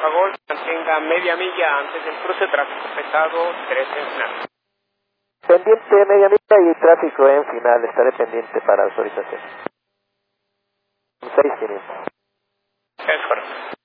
favor, mantenga media milla antes del cruce, tráfico pesado, 3 en final. Pendiente media milla y tráfico en final, estaré pendiente para autorización. 6500. Es correcto.